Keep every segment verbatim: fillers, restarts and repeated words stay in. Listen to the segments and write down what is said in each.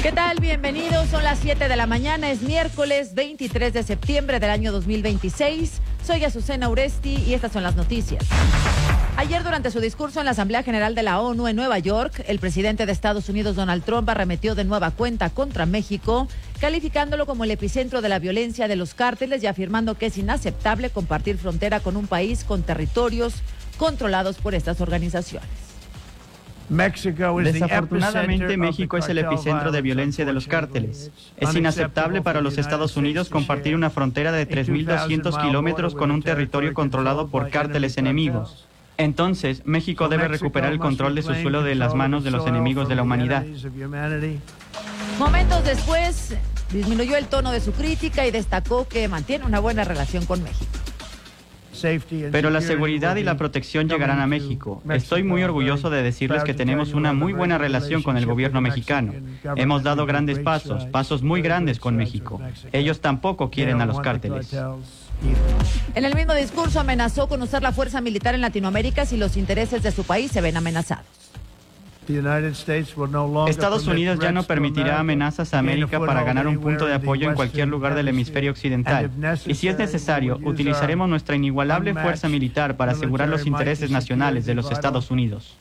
¿Qué tal? Bienvenidos. Son las siete de la mañana. Es miércoles veintitrés de septiembre del año dos mil veintiséis. Soy Azucena Uresti y estas son las noticias. Ayer, durante su discurso en la Asamblea General de la ONU en Nueva York, el presidente de Estados Unidos, Donald Trump, arremetió de nueva cuenta contra México, calificándolo como el epicentro de la violencia de los cárteles y afirmando que es inaceptable compartir frontera con un país con territorios controlados por estas organizaciones. Desafortunadamente, México es el epicentro de violencia de los cárteles. Es inaceptable para los Estados Unidos compartir una frontera de tres mil doscientos kilómetros con un territorio controlado por cárteles enemigos. Entonces, México debe recuperar el control de su suelo de las manos de los enemigos de la humanidad. Momentos después, disminuyó el tono de su crítica y destacó que mantiene una buena relación con México. Pero la seguridad y la protección llegarán a México. Estoy muy orgulloso de decirles que tenemos una muy buena relación con el gobierno mexicano. Hemos dado grandes pasos, pasos muy grandes con México. Ellos tampoco quieren a los cárteles. En el mismo discurso amenazó con usar la fuerza militar en Latinoamérica si los intereses de su país se ven amenazados. Estados Unidos ya no permitirá amenazas a América para ganar un punto de apoyo en cualquier lugar del hemisferio occidental. Y si es necesario, utilizaremos nuestra inigualable fuerza militar para asegurar los intereses nacionales de los Estados Unidos.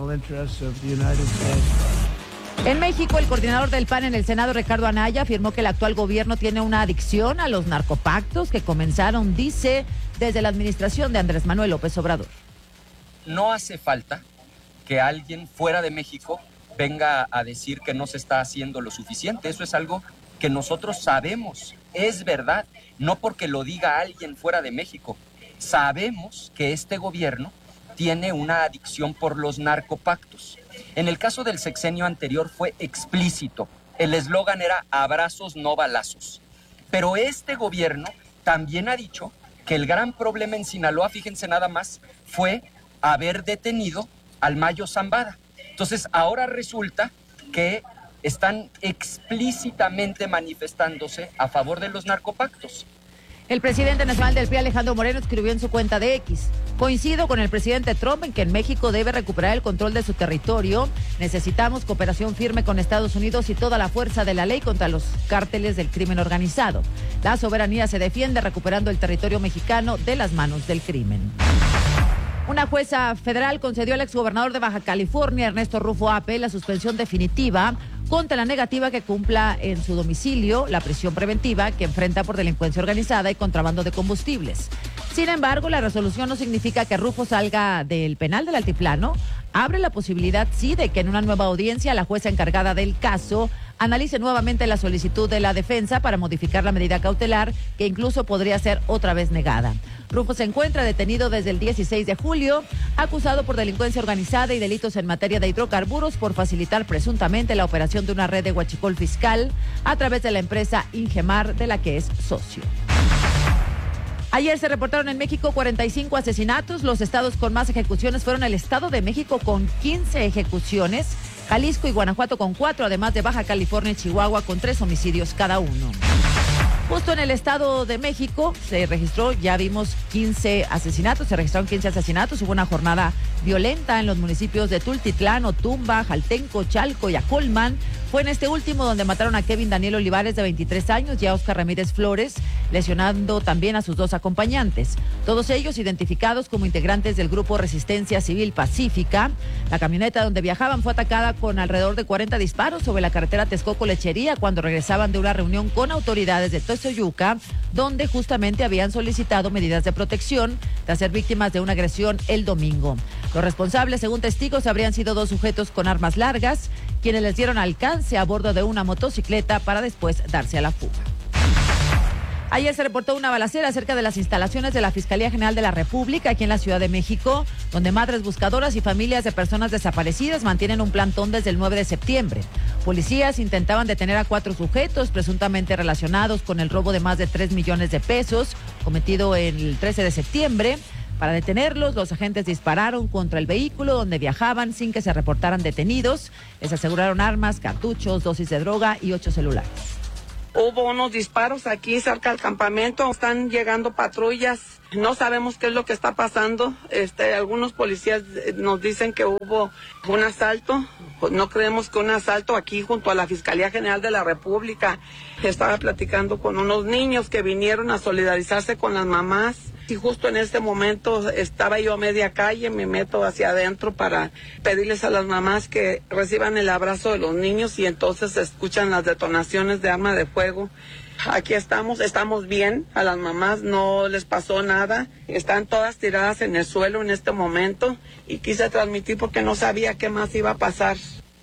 En México, el coordinador del P A N en el Senado, Ricardo Anaya, afirmó que el actual gobierno tiene una adicción a los narcopactos que comenzaron, dice, desde la administración de Andrés Manuel López Obrador. No hace falta que alguien fuera de México venga a decir que no se está haciendo lo suficiente. Eso es algo que nosotros sabemos, es verdad, no porque lo diga alguien fuera de México. Sabemos que este gobierno tiene una adicción por los narcopactos. En el caso del sexenio anterior fue explícito. El eslogan era abrazos, no balazos. Pero este gobierno también ha dicho que el gran problema en Sinaloa, fíjense nada más, fue haber detenido al Mayo Zambada. Entonces, ahora resulta que están explícitamente manifestándose a favor de los narcopactos. El presidente nacional del P R I, Alejandro Moreno, escribió en su cuenta de X: coincido con el presidente Trump en que en México debe recuperar el control de su territorio. Necesitamos cooperación firme con Estados Unidos y toda la fuerza de la ley contra los cárteles del crimen organizado. La soberanía se defiende recuperando el territorio mexicano de las manos del crimen. Una jueza federal concedió al exgobernador de Baja California, Ernesto Rufo Ape, la suspensión definitiva contra la negativa que cumpla en su domicilio la prisión preventiva que enfrenta por delincuencia organizada y contrabando de combustibles. Sin embargo, la resolución no significa que Rufo salga del penal del Altiplano. Abre la posibilidad, sí, de que en una nueva audiencia la jueza encargada del caso analice nuevamente la solicitud de la defensa para modificar la medida cautelar, que incluso podría ser otra vez negada. Rufo se encuentra detenido desde el dieciséis de julio, acusado por delincuencia organizada y delitos en materia de hidrocarburos por facilitar presuntamente la operación de una red de huachicol fiscal a través de la empresa Ingemar, de la que es socio. Ayer se reportaron en México cuarenta y cinco asesinatos. Los estados con más ejecuciones fueron el Estado de México con quince ejecuciones, Jalisco y Guanajuato con cuatro, además de Baja California y Chihuahua con tres homicidios cada uno. Justo en el Estado de México se registró, ya vimos, quince asesinatos, se registraron quince asesinatos. Hubo una jornada violenta en los municipios de Tultitlán, Otumba, Jaltenco, Chalco y Acolman. Fue en este último donde mataron a Kevin Daniel Olivares, de veintitrés años, y a Oscar Ramírez Flores, lesionando también a sus dos acompañantes. Todos ellos identificados como integrantes del grupo Resistencia Civil Pacífica. La camioneta donde viajaban fue atacada con alrededor de cuarenta disparos sobre la carretera Texcoco-Lechería cuando regresaban de una reunión con autoridades de Tozoyuca, donde justamente habían solicitado medidas de protección tras ser víctimas de una agresión el domingo. Los responsables, según testigos, habrían sido dos sujetos con armas largas, quienes les dieron alcance a bordo de una motocicleta para después darse a la fuga. Ayer se reportó una balacera cerca de las instalaciones de la Fiscalía General de la República, aquí en la Ciudad de México, donde madres buscadoras y familias de personas desaparecidas mantienen un plantón desde el nueve de septiembre. Policías intentaban detener a cuatro sujetos presuntamente relacionados con el robo de más de tres millones de pesos cometido el trece de septiembre. Para detenerlos, los agentes dispararon contra el vehículo donde viajaban sin que se reportaran detenidos. Les aseguraron armas, cartuchos, dosis de droga y ocho celulares. Hubo unos disparos aquí cerca del campamento, están llegando patrullas, no sabemos qué es lo que está pasando. Este, algunos policías nos dicen que hubo un asalto, no creemos que un asalto aquí junto a la Fiscalía General de la República. Estaba platicando con unos niños que vinieron a solidarizarse con las mamás y justo en este momento estaba yo a media calle, me meto hacia adentro para pedirles a las mamás que reciban el abrazo de los niños y entonces se escuchan las detonaciones de arma de fuego. Aquí estamos, estamos bien, a las mamás no les pasó nada, están todas tiradas en el suelo en este momento y quise transmitir porque no sabía qué más iba a pasar.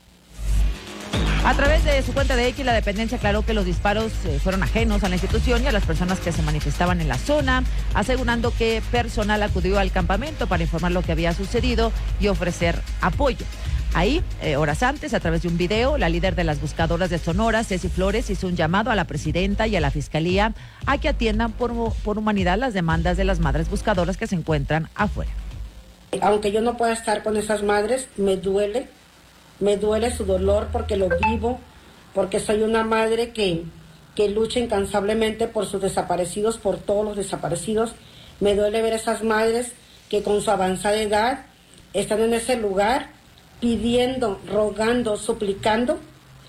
A través de su cuenta de X, la dependencia aclaró que los disparos eh, fueron ajenos a la institución y a las personas que se manifestaban en la zona, asegurando que personal acudió al campamento para informar lo que había sucedido y ofrecer apoyo. Ahí, eh, horas antes, a través de un video, la líder de las buscadoras de Sonora, Ceci Flores, hizo un llamado a la presidenta y a la fiscalía a que atiendan por, por humanidad las demandas de las madres buscadoras que se encuentran afuera. Aunque yo no pueda estar con esas madres, me duele. Me duele su dolor porque lo vivo, porque soy una madre que, que lucha incansablemente por sus desaparecidos, por todos los desaparecidos. Me duele ver esas madres que con su avanzada edad están en ese lugar pidiendo, rogando, suplicando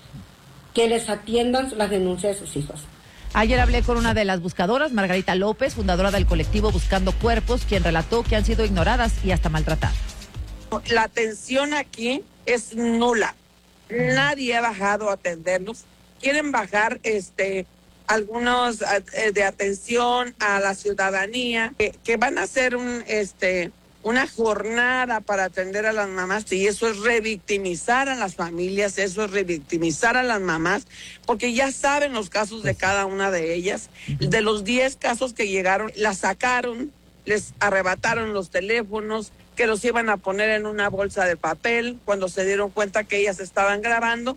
que les atiendan las denuncias de sus hijos. Ayer hablé con una de las buscadoras, Margarita López, fundadora del colectivo Buscando Cuerpos, quien relató que han sido ignoradas y hasta maltratadas. La atención aquí es nula. Nadie ha bajado a atendernos. Quieren bajar este algunos eh, de atención a la ciudadanía que, que van a hacer un este una jornada para atender a las mamás y eso es revictimizar a las familias, eso es revictimizar a las mamás, porque ya saben los casos de cada una de ellas. De los diez casos que llegaron, las sacaron, les arrebataron los teléfonos, que los iban a poner en una bolsa de papel cuando se dieron cuenta que ellas estaban grabando.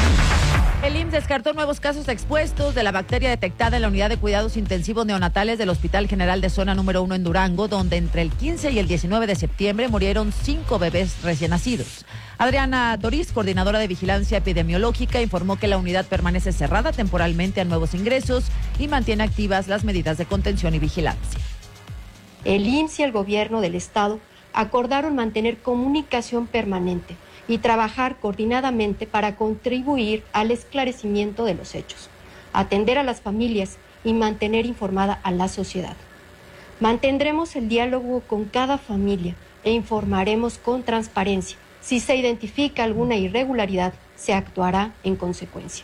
El I M S S descartó nuevos casos expuestos de la bacteria detectada en la unidad de cuidados intensivos neonatales del Hospital General de Zona número uno en Durango, donde entre el quince y el diecinueve de septiembre murieron cinco bebés recién nacidos. Adriana Doriz, coordinadora de Vigilancia Epidemiológica, informó que la unidad permanece cerrada temporalmente a nuevos ingresos y mantiene activas las medidas de contención y vigilancia. El I M S S y el gobierno del estado acordaron mantener comunicación permanente y trabajar coordinadamente para contribuir al esclarecimiento de los hechos, atender a las familias y mantener informada a la sociedad. Mantendremos el diálogo con cada familia e informaremos con transparencia. Si se identifica alguna irregularidad, se actuará en consecuencia.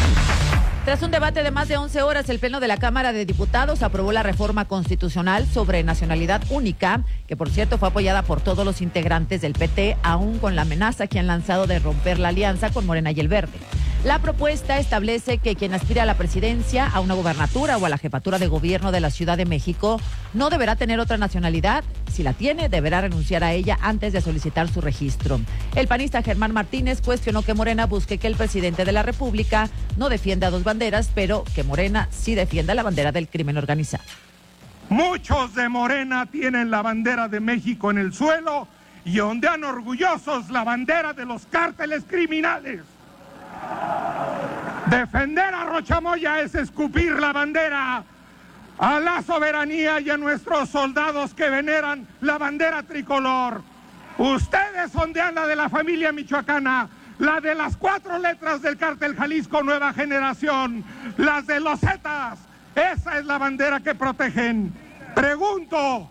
Tras un debate de más de once horas, el Pleno de la Cámara de Diputados aprobó la reforma constitucional sobre nacionalidad única, que por cierto fue apoyada por todos los integrantes del P T, aún con la amenaza que han lanzado de romper la alianza con Morena y el Verde. La propuesta establece que quien aspire a la presidencia, a una gubernatura o a la jefatura de gobierno de la Ciudad de México no deberá tener otra nacionalidad. Si la tiene, deberá renunciar a ella antes de solicitar su registro. El panista Germán Martínez cuestionó que Morena busque que el presidente de la República no defienda dos banderas, pero que Morena sí defienda la bandera del crimen organizado. Muchos de Morena tienen la bandera de México en el suelo y ondean orgullosos la bandera de los cárteles criminales. Defender a Rocha Moya es escupir la bandera a la soberanía y a nuestros soldados que veneran la bandera tricolor. Ustedes ondean la de la familia michoacana, la de las cuatro letras del cártel Jalisco Nueva Generación, las de los Zetas. Esa es la bandera que protegen. Pregunto,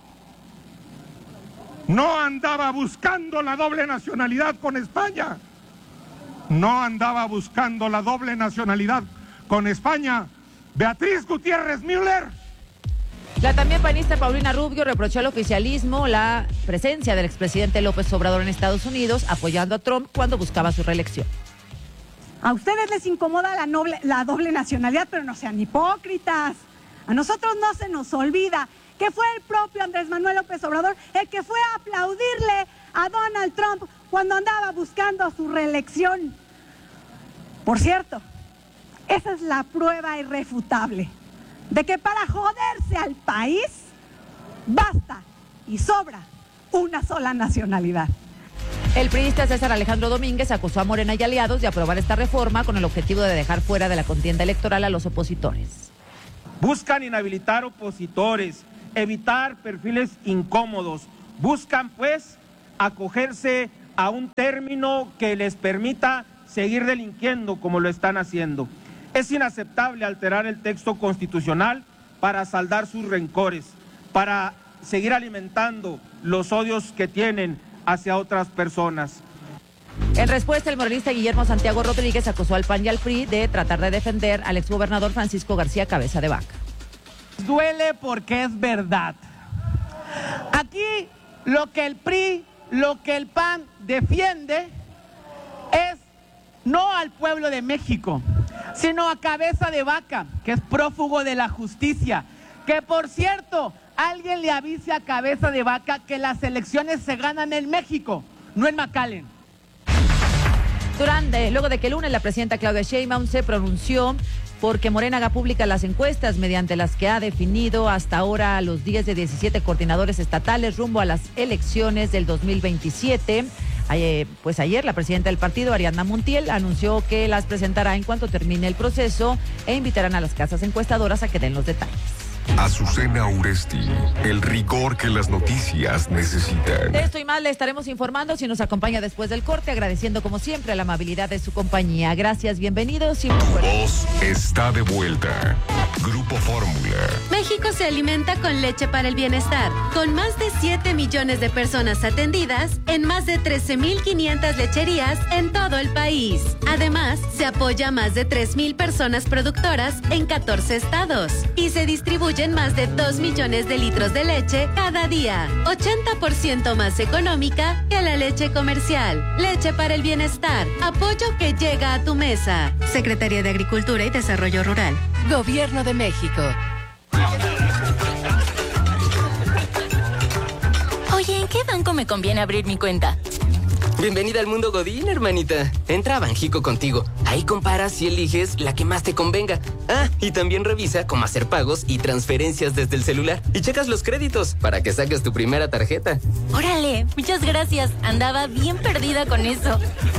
¿no andaba buscando la doble nacionalidad con España? No andaba buscando la doble nacionalidad con España Beatriz Gutiérrez Müller. La también panista Paulina Rubio reprochó al oficialismo la presencia del expresidente López Obrador en Estados Unidos, apoyando a Trump cuando buscaba su reelección. A ustedes les incomoda la, noble, la doble nacionalidad, pero no sean hipócritas. A nosotros no se nos olvida que fue el propio Andrés Manuel López Obrador el que fue a aplaudirle a Donald Trump cuando andaba buscando su reelección. Por cierto, esa es la prueba irrefutable de que para joderse al país basta y sobra una sola nacionalidad. El priista César Alejandro Domínguez acusó a Morena y aliados de aprobar esta reforma con el objetivo de dejar fuera de la contienda electoral a los opositores. Buscan inhabilitar opositores, evitar perfiles incómodos, buscan pues acogerse a un término que les permita seguir delinquiendo como lo están haciendo. Es inaceptable alterar el texto constitucional para saldar sus rencores, para seguir alimentando los odios que tienen hacia otras personas. En respuesta, el morenista Guillermo Santiago Rodríguez acusó al P A N y al P R I de tratar de defender al exgobernador Francisco García Cabeza de Vaca. Duele porque es verdad. Aquí lo que el P R I, lo que el P A N defiende es no al pueblo de México, sino a Cabeza de Vaca, que es prófugo de la justicia. Que por cierto, alguien le avise a Cabeza de Vaca que las elecciones se ganan en México, no en McAllen. Durante, luego de que el lunes la presidenta Claudia Sheinbaum se pronunció porque Morena haga públicas las encuestas mediante las que ha definido hasta ahora a los diez de diecisiete coordinadores estatales rumbo a las elecciones del dos mil veintisiete. Pues ayer la presidenta del partido, Ariadna Montiel, anunció que las presentará en cuanto termine el proceso e invitarán a las casas encuestadoras a que den los detalles. Azucena Uresti, el rigor que las noticias necesitan. De esto y más le estaremos informando si nos acompaña después del corte, agradeciendo como siempre la amabilidad de su compañía. Gracias, bienvenidos y muy Tu buenos. voz está de vuelta. Grupo Fórmula. México se alimenta con leche para el bienestar, con más de siete millones de personas atendidas en más de trece mil quinientas lecherías en todo el país. Además, se apoya a más de tres mil personas productoras en catorce estados y se distribuye en más de dos millones de litros de leche cada día, ochenta por ciento más económica que la leche comercial. Leche para el bienestar, apoyo que llega a tu mesa. Secretaría de Agricultura y Desarrollo Rural. Gobierno de México. Oye, ¿en qué banco me conviene abrir mi cuenta? Bienvenida al mundo Godín, hermanita. Entra a Banjico Contigo. Ahí comparas y eliges la que más te convenga. Ah, y también revisa cómo hacer pagos y transferencias desde el celular. Y checas los créditos para que saques tu primera tarjeta. Órale, muchas gracias. Andaba bien perdida con eso.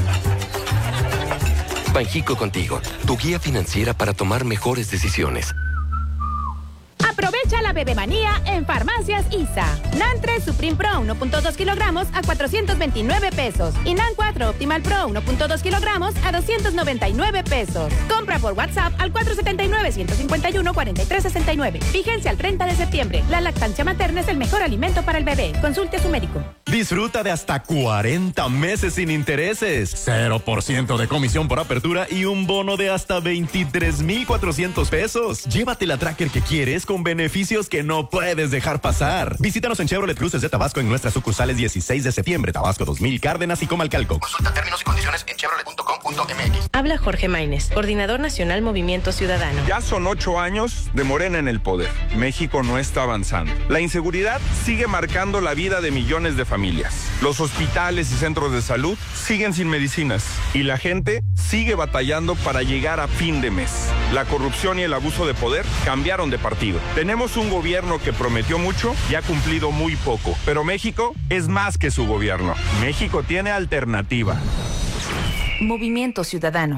Banjico Contigo, tu guía financiera para tomar mejores decisiones. Aprovecha la bebemanía en Farmacias I S A. NAN tres Supreme Pro uno punto dos kilogramos a cuatrocientos veintinueve pesos. Y NAN cuatro Optimal Pro uno punto dos kilogramos a doscientos noventa y nueve pesos. Compra por WhatsApp al cuatro siete nueve, uno cinco uno, cuatro tres seis nueve. Vigencia al treinta de septiembre. La lactancia materna es el mejor alimento para el bebé. Consulte a su médico. Disfruta de hasta cuarenta meses sin intereses, cero por ciento de comisión por apertura y un bono de hasta veintitrés mil cuatrocientos pesos. Llévate la tracker que quieres con beneficios que no puedes dejar pasar. Visítanos en Chevrolet Cruces de Tabasco en nuestras sucursales dieciséis de septiembre, Tabasco dos mil, Cárdenas y Comalcalco. Consulta términos y condiciones en chevrolet punto com punto m x. Habla Jorge Maínez, Coordinador Nacional Movimiento Ciudadano. Ya son ocho años de Morena en el poder. México no está avanzando. La inseguridad sigue marcando la vida de millones de familias. Los hospitales y centros de salud siguen sin medicinas. Y la gente sigue batallando para llegar a fin de mes. La corrupción y el abuso de poder cambiaron de partido. Tenemos un gobierno que prometió mucho y ha cumplido muy poco. Pero México es más que su gobierno. México tiene alternativa. Movimiento Ciudadano.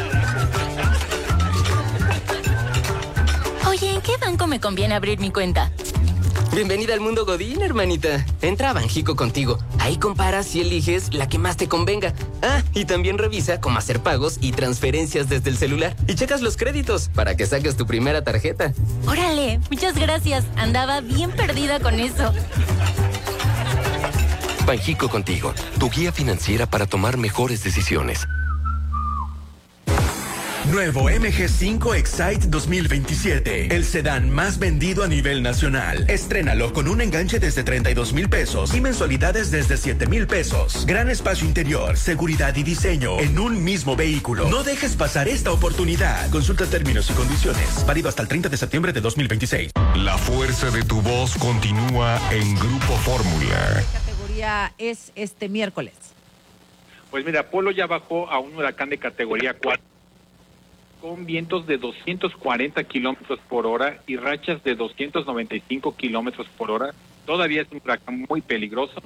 Oye, ¿en qué banco me conviene abrir mi cuenta? Bienvenida al mundo Godín, hermanita. Entra a Banjico Contigo. Ahí comparas y eliges la que más te convenga. Ah, y también revisa cómo hacer pagos y transferencias desde el celular. Y checas los créditos para que saques tu primera tarjeta. Órale, muchas gracias. Andaba bien perdida con eso. Banjico Contigo, tu guía financiera para tomar mejores decisiones. Nuevo M G cinco Excite dos mil veintisiete, el sedán más vendido a nivel nacional. Estrénalo con un enganche desde treinta y dos mil pesos y mensualidades desde siete mil pesos. Gran espacio interior, seguridad y diseño en un mismo vehículo. No dejes pasar esta oportunidad. Consulta términos y condiciones. Válido hasta el treinta de septiembre de dos mil veintiséis. La fuerza de tu voz continúa en Grupo Fórmula. ¿Qué categoría es este miércoles? Pues mira, Polo ya bajó a un huracán de categoría cuatro. Con vientos de doscientos cuarenta kilómetros por hora y rachas de doscientos noventa y cinco kilómetros por hora. Todavía es un huracán muy peligroso.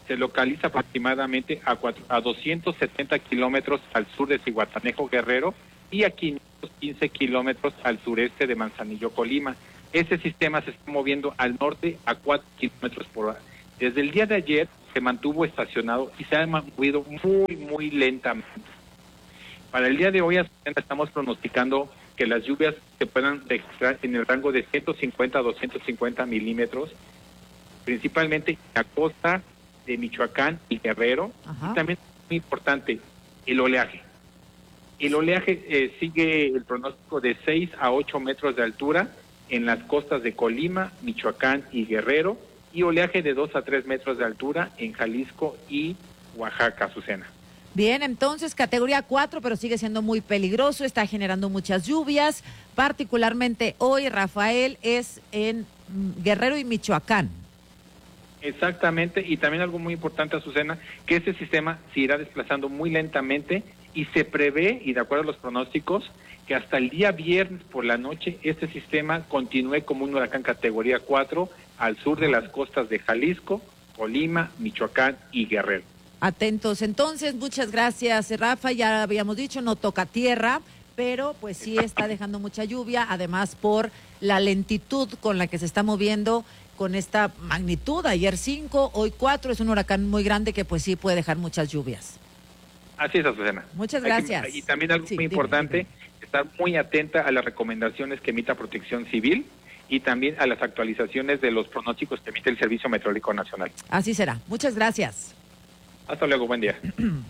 se localiza aproximadamente a, cuatro, a doscientos setenta kilómetros al sur de Zihuatanejo, Guerrero, y a quinientos quince kilómetros al sureste de Manzanillo, Colima. Este sistema se está moviendo al norte a cuatro kilómetros por hora. Desde el día de ayer se mantuvo estacionado y se ha movido muy, muy lentamente. Para el día de hoy estamos pronosticando que las lluvias se puedan registrar en el rango de ciento cincuenta a doscientos cincuenta milímetros, principalmente en la costa de Michoacán y Guerrero. Ajá. Y también muy importante, el oleaje. El oleaje eh, sigue el pronóstico de seis a ocho metros de altura en las costas de Colima, Michoacán y Guerrero, y oleaje de dos a tres metros de altura en Jalisco y Oaxaca, Azucena. Bien, entonces categoría cuatro, pero sigue siendo muy peligroso, está generando muchas lluvias, particularmente hoy, Rafael, es en Guerrero y Michoacán. Exactamente, y también algo muy importante, Azucena, que este sistema se irá desplazando muy lentamente y se prevé, y de acuerdo a los pronósticos, que hasta el día viernes por la noche este sistema continúe como un huracán categoría cuatro al sur de las costas de Jalisco, Colima, Michoacán y Guerrero. Atentos, entonces, muchas gracias, Rafa, ya habíamos dicho, no toca tierra, pero pues sí está dejando mucha lluvia, además por la lentitud con la que se está moviendo con esta magnitud, ayer cinco, hoy cuatro, es un huracán muy grande que pues sí puede dejar muchas lluvias. Así es, Azucena. Muchas gracias. Que, y también algo sí, muy dime, importante, dime. estar muy atenta a las recomendaciones que emita Protección Civil y también a las actualizaciones de los pronósticos que emite el Servicio Meteorológico Nacional. Así será. Muchas gracias. Hasta luego, buen día.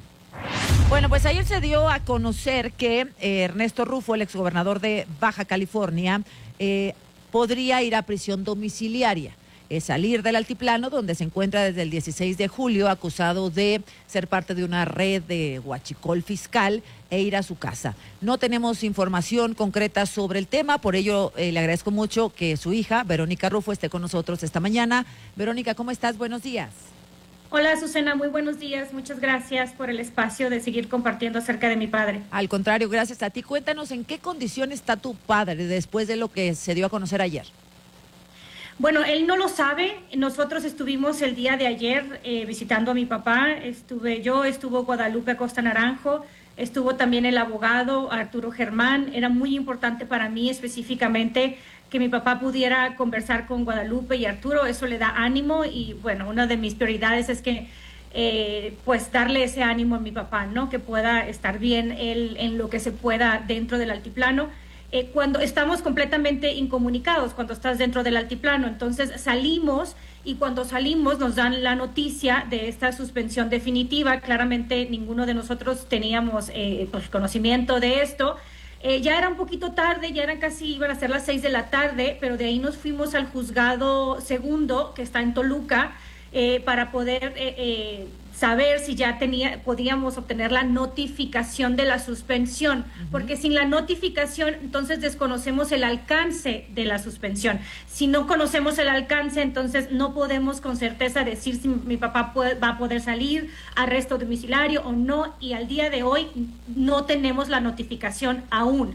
Bueno, pues ayer se dio a conocer que eh, Ernesto Rufo, el exgobernador de Baja California, eh, podría ir a prisión domiciliaria. Es salir del altiplano, donde se encuentra desde el dieciséis de julio, acusado de ser parte de una red de huachicol fiscal, e ir a su casa. No tenemos información concreta sobre el tema, por ello eh, le agradezco mucho que su hija, Verónica Rufo, esté con nosotros esta mañana. Verónica, ¿cómo estás? Buenos días. Hola, Azucena, muy buenos días. Muchas gracias por el espacio de seguir compartiendo acerca de mi padre. Al contrario, gracias a ti. Cuéntanos en qué condición está tu padre después de lo que se dio a conocer ayer. Bueno, él no lo sabe. Nosotros estuvimos el día de ayer eh, visitando a mi papá. Estuve yo, estuvo Guadalupe Acosta Naranjo, estuvo también el abogado Arturo Germán. Era muy importante para mí específicamente que mi papá pudiera conversar con Guadalupe y Arturo. Eso le da ánimo y bueno, una de mis prioridades es que eh, pues darle ese ánimo a mi papá, ¿no? Que pueda estar bien él en lo que se pueda dentro del altiplano. Eh, cuando estamos completamente incomunicados, cuando estás dentro del altiplano, entonces salimos y cuando salimos nos dan la noticia de esta suspensión definitiva. Claramente ninguno de nosotros teníamos eh, pues, conocimiento de esto. Eh, ya era un poquito tarde, ya eran casi, iban a ser las seis de la tarde, pero de ahí nos fuimos al juzgado segundo, que está en Toluca, eh, para poder eh, eh, saber si ya tenía, podíamos obtener la notificación de la suspensión, uh-huh. porque sin la notificación, entonces desconocemos el alcance de la suspensión. Si no conocemos el alcance, entonces no podemos con certeza decir si mi papá puede, va a poder salir, arresto domiciliario o no, y al día de hoy no tenemos la notificación aún.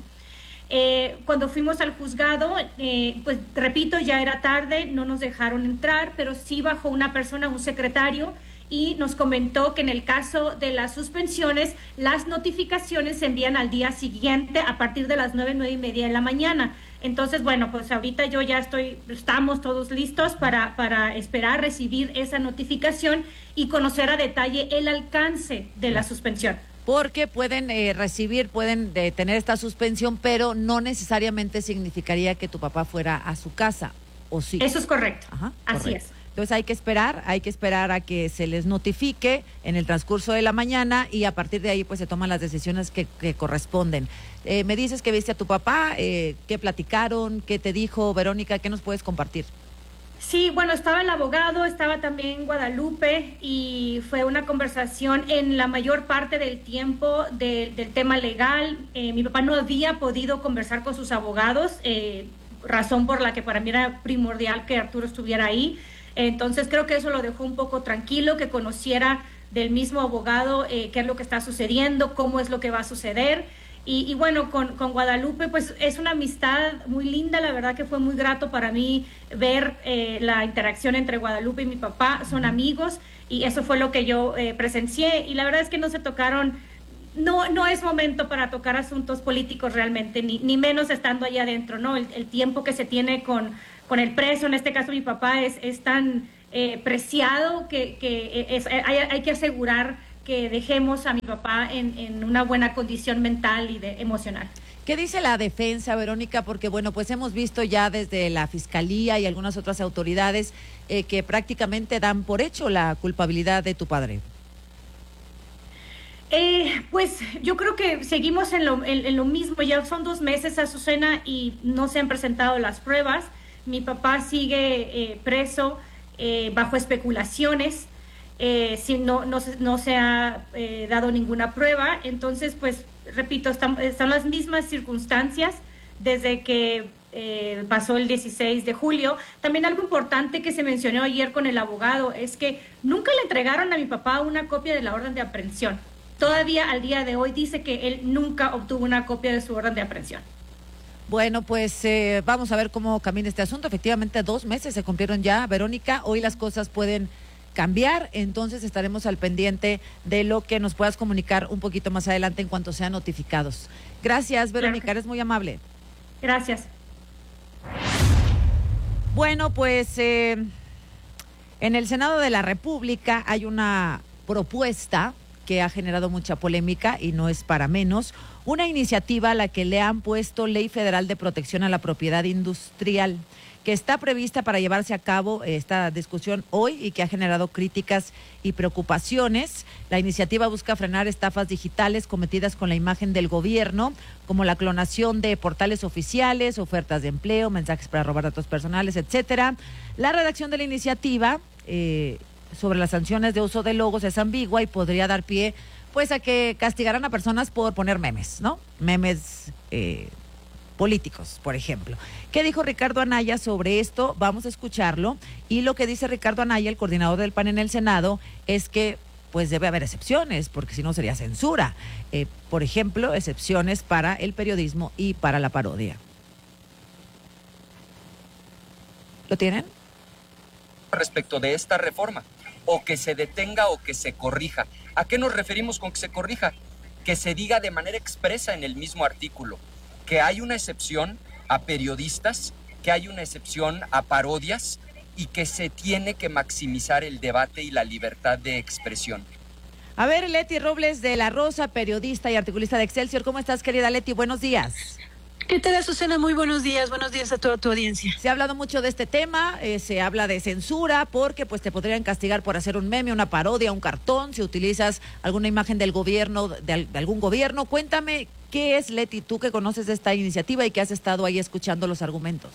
Eh, cuando fuimos al juzgado, eh, pues repito, ya era tarde, no nos dejaron entrar, pero sí bajó una persona, un secretario, y nos comentó que en el caso de las suspensiones, las notificaciones se envían al día siguiente a partir de las nueve, nueve y media de la mañana. Entonces, bueno, pues ahorita yo ya estoy, estamos todos listos para, para esperar recibir esa notificación y conocer a detalle el alcance de la suspensión. Porque pueden eh, recibir, pueden eh, tener esta suspensión, pero no necesariamente significaría que tu papá fuera a su casa, ¿o sí? Eso es correcto. Ajá, así correcto. es. Entonces hay que esperar, hay que esperar a que se les notifique en el transcurso de la mañana y a partir de ahí pues se toman las decisiones que, que corresponden. Eh, me dices que viste a tu papá, eh, ¿qué platicaron? ¿Qué te dijo Verónica? ¿Qué nos puedes compartir? Sí, bueno, estaba el abogado, estaba también Guadalupe y fue una conversación en la mayor parte del tiempo de, del tema legal. Eh, mi papá no había podido conversar con sus abogados, eh, razón por la que para mí era primordial que Arturo estuviera ahí. Entonces creo que eso lo dejó un poco tranquilo, que conociera del mismo abogado eh, qué es lo que está sucediendo, cómo es lo que va a suceder. Y, y bueno, con, con Guadalupe, pues es una amistad muy linda, la verdad que fue muy grato para mí ver eh, la interacción entre Guadalupe y mi papá, son amigos, y eso fue lo que yo eh, presencié, y la verdad es que no se tocaron, no, no es momento para tocar asuntos políticos realmente, ni, ni menos estando allá adentro, ¿no? El, el tiempo que se tiene con, con el preso, en este caso mi papá, es, es tan eh, preciado que, que es, hay, hay que asegurar que dejemos a mi papá en, en una buena condición mental y de, emocional. ¿Qué dice la defensa, Verónica? Porque, bueno, pues hemos visto ya desde la Fiscalía y algunas otras autoridades eh, que prácticamente dan por hecho la culpabilidad de tu padre. Eh, pues yo creo que seguimos en lo, en, en lo mismo, ya son dos meses, Azucena, y no se han presentado las pruebas. Mi papá sigue eh, preso eh, bajo especulaciones, eh, si no, no, no se ha eh, dado ninguna prueba. Entonces, pues, repito, están, están las mismas circunstancias desde que eh, pasó el dieciséis de julio. También algo importante que se mencionó ayer con el abogado es que nunca le entregaron a mi papá una copia de la orden de aprehensión. Todavía al día de hoy dice que él nunca obtuvo una copia de su orden de aprehensión. Bueno, pues eh, vamos a ver cómo camina este asunto. Efectivamente, dos meses se cumplieron ya, Verónica. Hoy las cosas pueden cambiar, entonces estaremos al pendiente de lo que nos puedas comunicar un poquito más adelante en cuanto sean notificados. Gracias, Verónica, eres muy amable. Gracias. Bueno, pues eh, en el Senado de la República hay una propuesta que ha generado mucha polémica y no es para menos, una iniciativa a la que le han puesto Ley Federal de Protección a la Propiedad Industrial, que está prevista para llevarse a cabo esta discusión hoy y que ha generado críticas y preocupaciones. La iniciativa busca frenar estafas digitales cometidas con la imagen del gobierno, como la clonación de portales oficiales, ofertas de empleo, mensajes para robar datos personales, etcétera. La redacción de la iniciativa eh, sobre las sanciones de uso de logos es ambigua y podría dar pie pues a que castigaran a personas por poner memes, ¿no? Memes eh, políticos, por ejemplo. ¿Qué dijo Ricardo Anaya sobre esto? Vamos a escucharlo. Y lo que dice Ricardo Anaya, el coordinador del P A N en el Senado, es que pues debe haber excepciones, porque si no sería censura. Eh, por ejemplo, excepciones para el periodismo y para la parodia. ¿Lo tienen? Respecto de esta reforma, o que se detenga o que se corrija. ¿A qué nos referimos con que se corrija? Que se diga de manera expresa en el mismo artículo que hay una excepción a periodistas, que hay una excepción a parodias y que se tiene que maximizar el debate y la libertad de expresión. A ver, Leti Robles de La Rosa, periodista y articulista de Excelsior. ¿Cómo estás, querida Leti? Buenos días. ¿Qué tal, Azucena? Muy buenos días, buenos días a toda tu audiencia. Se ha hablado mucho de este tema, eh, se habla de censura porque pues te podrían castigar por hacer un meme, una parodia, un cartón, si utilizas alguna imagen del gobierno, de, de algún gobierno. Cuéntame, ¿qué es, Leti, tú que conoces de esta iniciativa y que has estado ahí escuchando los argumentos?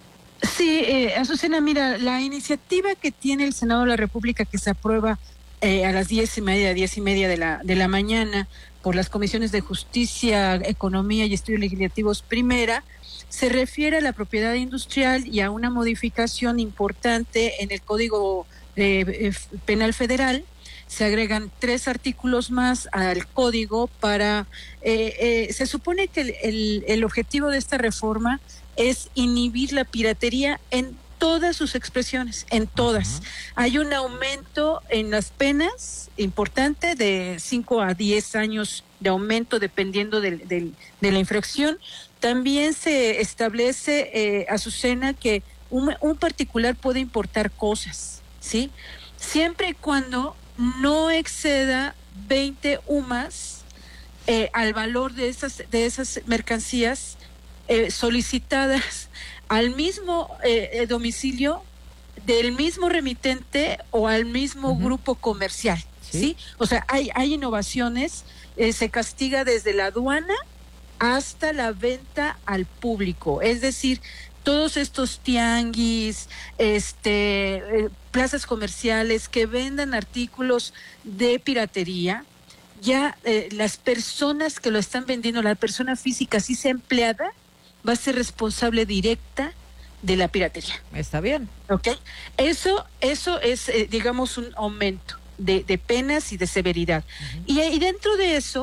Sí, eh, Azucena, mira, la iniciativa que tiene el Senado de la República que se aprueba eh, a las diez y media, diez y media de la, de la mañana, por las comisiones de Justicia, Economía y Estudios Legislativos primera, se refiere a la propiedad industrial y a una modificación importante en el Código eh, Penal Federal. Se agregan tres artículos más al código para... Eh, eh, se supone que el, el, el objetivo de esta reforma es inhibir la piratería en todas sus expresiones, en todas. Uh-huh. Hay un aumento en las penas importante de cinco a diez años de aumento dependiendo del, del, de la infracción. También se establece, eh, Azucena, que un, un particular puede importar cosas, ¿sí? Siempre y cuando no exceda veinte UMAS eh, al valor de esas, de esas mercancías eh, solicitadas al mismo eh, domicilio del mismo remitente o al mismo uh-huh. grupo comercial, ¿sí? ¿sí? O sea, hay, hay innovaciones, eh, se castiga desde la aduana hasta la venta al público, es decir, todos estos tianguis, este, eh, plazas comerciales que vendan artículos de piratería, ya eh, las personas que lo están vendiendo, la persona física, si sea empleada, va a ser responsable directa de la piratería. Está bien. ¿Ok? Eso, eso es, eh, digamos, un aumento de, de penas y de severidad. Uh-huh. Y, y dentro de eso,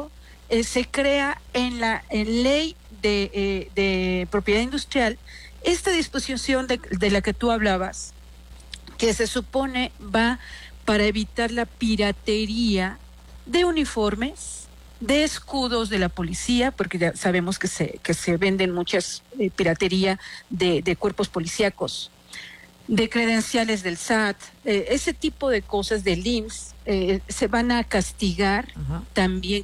eh, se crea en la en ley de, eh, de propiedad industrial esta disposición de, de la que tú hablabas, que se supone va para evitar la piratería de uniformes, de escudos de la policía, porque ya sabemos que se, que se venden muchas eh, piratería de, de cuerpos policíacos, de credenciales del S A T, eh, ese tipo de cosas del I M S S, eh, se van a castigar. Ajá. También